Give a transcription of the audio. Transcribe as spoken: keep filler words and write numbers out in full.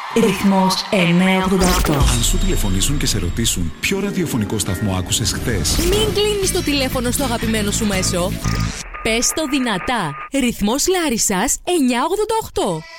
Ρυθμός εννιακόσια ογδόντα οκτώ. Αν σου τηλεφωνήσουν και σε ρωτήσουν ποιο ραδιοφωνικό σταθμό άκουσες χθες, μην κλείνεις το τηλέφωνο στο αγαπημένο σου μέσο. Πες το δυνατά. Ρυθμός Λάρισσας εννιακόσια ογδόντα οκτώ.